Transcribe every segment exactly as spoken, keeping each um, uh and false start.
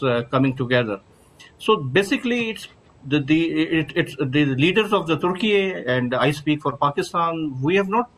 uh, coming together. So basically, it's the the it, it's the leaders of the Turkey, and I speak for Pakistan. We have not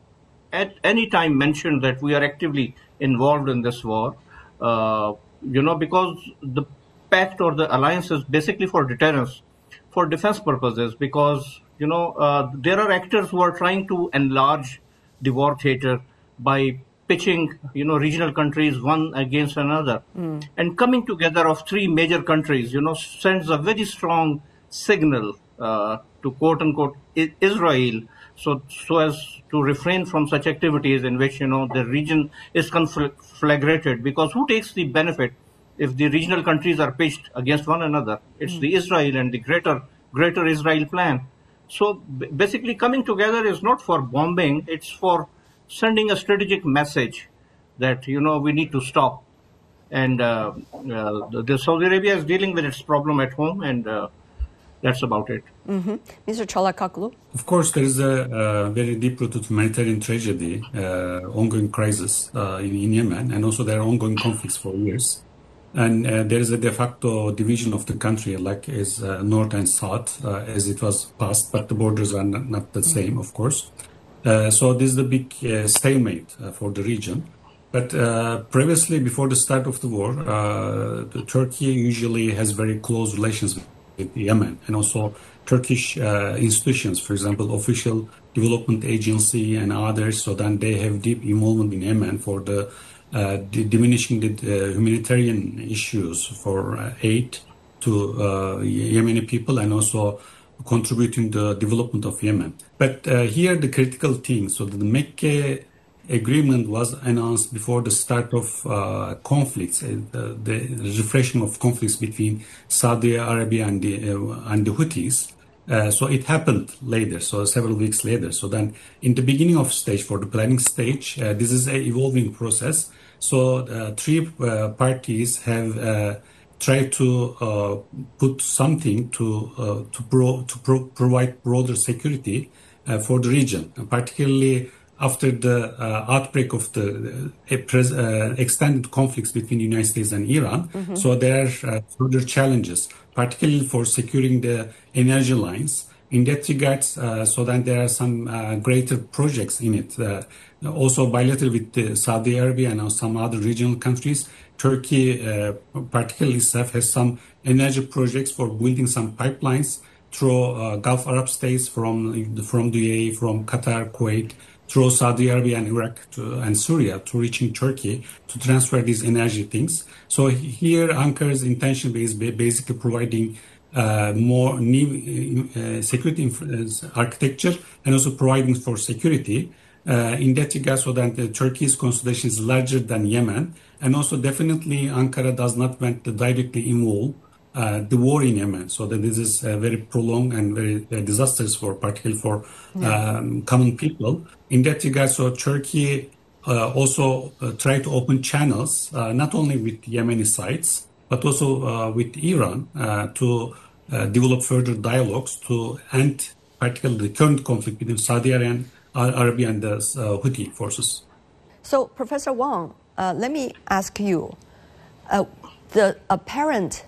at any time mentioned that we are actively involved in this war. Uh, you know, because the pact or the alliance is basically for deterrence, for defense purposes. Because you know uh, there are actors who are trying to enlarge the war theater by pitching, you know, regional countries one against another. Mm. And coming together of three major countries, you know, sends a very strong signal uh, to quote unquote Israel, so so as to refrain from such activities in which, you know, the region is conflagrated. Because who takes the benefit if the regional countries are pitched against one another? It's mm. the Israel and the greater greater Israel plan. So b- basically, coming together is not for bombing; it's for sending a strategic message that, you know, we need to stop. And uh, uh, the, the Saudi Arabia is dealing with its problem at home, and uh, that's about it. Mm-hmm. Mister Çalhakoglu? Of course, there is a uh, very deep-rooted humanitarian tragedy, uh, ongoing crisis uh, in, in Yemen, and also there are ongoing conflicts for years. And uh, there is a de facto division of the country, like is uh, north and south, uh, as it was past, but the borders are not, not the same, of course. Uh, so this is the big uh, stalemate uh, for the region. But uh, previously, before the start of the war, uh, the Turkey usually has very close relations with Yemen, and also Turkish uh, institutions, for example, Official Development Agency and others. So then they have deep involvement in Yemen for the uh, d- diminishing the uh, humanitarian issues for uh, aid to uh, Yemeni people, and also contributing to the development of Yemen. But uh, here the critical thing, so the Mecca agreement was announced before the start of uh, conflicts, uh, the, the refreshing of conflicts between Saudi Arabia and the, uh, and the Houthis. Uh, so it happened later, so several weeks later. So then in the beginning of stage, for the planning stage, uh, this is an evolving process. So uh, three uh, parties have uh, try to uh, put something to uh, to, pro- to pro- provide broader security uh, for the region, and particularly after the uh, outbreak of the uh, pres- uh, extended conflicts between the United States and Iran. Mm-hmm. So there are uh, further challenges, particularly for securing the energy lines. In that regards, uh, so then there are some uh, greater projects in it. Uh, also bilateral with the Saudi Arabia and some other regional countries. Turkey, uh, particularly itself, has some energy projects for building some pipelines through uh, Gulf Arab states, from from the U A E, from Qatar, Kuwait, through Saudi Arabia and Iraq to, and Syria, to reaching Turkey to transfer these energy things. So here Ankara's intention is basically providing uh, more new uh, security inf- architecture, and also providing for security. Uh, in that regard, so that the Turkey's consolidation is larger than Yemen, and also definitely Ankara does not want to directly involve uh, the war in Yemen. So that this is uh, very prolonged and very uh, disastrous for, particularly for yeah. um, common people. In that regard, so Turkey uh, also uh, try to open channels, uh, not only with Yemeni sides, but also uh, with Iran uh, to uh, develop further dialogues to end particularly the current conflict between Saudi Arabia and Arabia and the uh, Houthi forces. So, Professor Wang, uh, let me ask you, uh, the apparent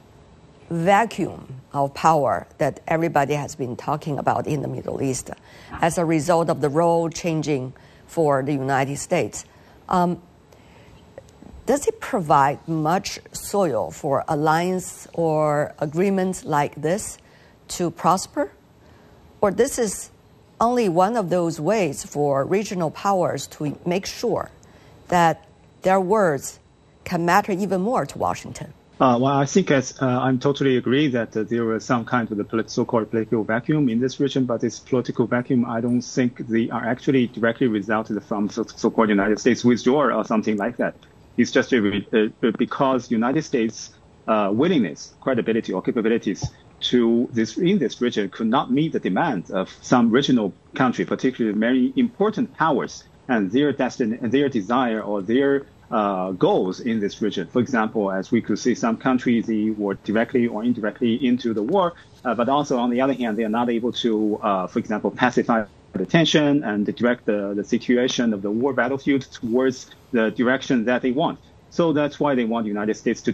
vacuum of power that everybody has been talking about in the Middle East as a result of the role changing for the United States, um, does it provide much soil for alliance or agreements like this to prosper? Or this is only one of those ways for regional powers to make sure that their words can matter even more to Washington? Uh, well, I think as, uh, I'm totally agree that uh, there was some kind of the so-called political vacuum in this region, but this political vacuum, I don't think they are actually directly resulted from so- so-called United States withdrawal or something like that. It's just uh, because United States uh, willingness, credibility, or capabilities to this in this region could not meet the demands of some regional country, particularly very important powers, and their destiny, and their desire or their uh, goals in this region. For example, as we could see, some countries they were directly or indirectly into the war, uh, but also on the other hand, they are not able to, uh, for example, pacify the tension and direct the, the situation of the war battlefield towards the direction that they want. So that's why they want the United States to